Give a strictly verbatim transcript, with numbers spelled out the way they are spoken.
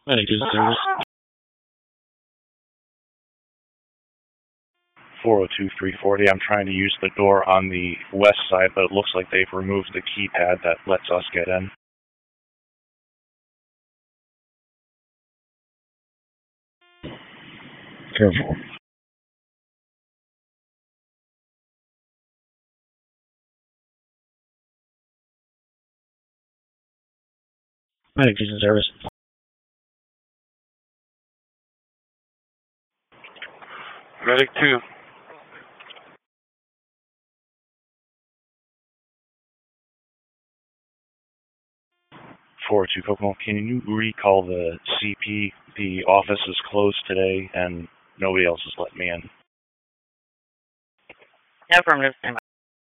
Medic is service. four oh two, three forty. I'm trying to use the door on the west side, but it looks like they've removed the keypad that lets us get in. Careful. Medic is in service. Medic two. four oh two Kokomo, can you recall the C P? The office is closed today and nobody else has let me in. Affirmative.